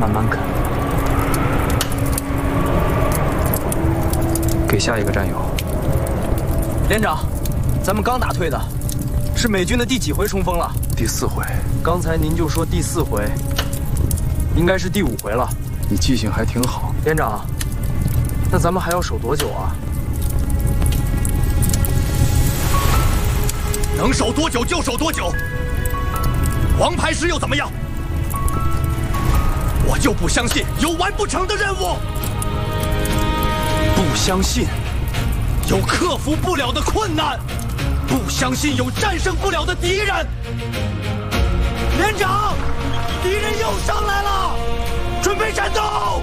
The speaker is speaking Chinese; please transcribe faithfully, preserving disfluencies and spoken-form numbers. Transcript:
慢慢啃。给下一个战友。连长，咱们刚打退的，是美军的第几回冲锋了？ 第四回。 刚才您就说第四回，应该是第五回了。 你记性还挺好。 连长，那咱们还要守多久啊？ 能守多久就守多久。王牌师又怎么样？我就不相信有完不成的任务。 不相信有克服不了的困难，不相信有战胜不了的敌人。连长，敌人又上来了，准备战斗！